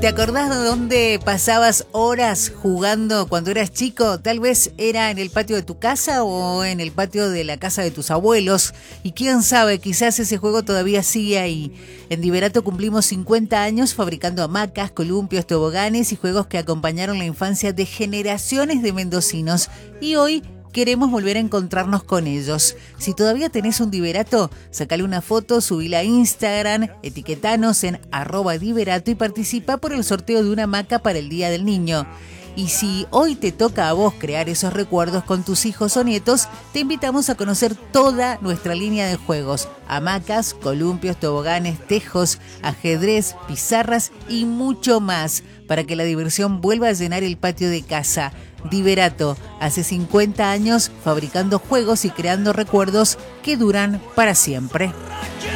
¿Te acordás de dónde pasabas horas jugando cuando eras chico? Tal vez era en el patio de tu casa o en el patio de la casa de tus abuelos. Y quién sabe, quizás ese juego todavía sigue ahí. En Diverato cumplimos 50 años fabricando hamacas, columpios, toboganes y juegos que acompañaron la infancia de generaciones de mendocinos. Y hoy queremos volver a encontrarnos con ellos. Si todavía tenés un Diverato, sacale una foto, subila a Instagram, etiquetanos en @Diverato y participa por el sorteo de una hamaca para el Día del Niño. Y si hoy te toca a vos crear esos recuerdos con tus hijos o nietos, te invitamos a conocer toda nuestra línea de juegos: hamacas, columpios, toboganes, tejos, ajedrez, pizarras y mucho más, para que la diversión vuelva a llenar el patio de casa. Diverato, hace 50 años fabricando juegos y creando recuerdos que duran para siempre.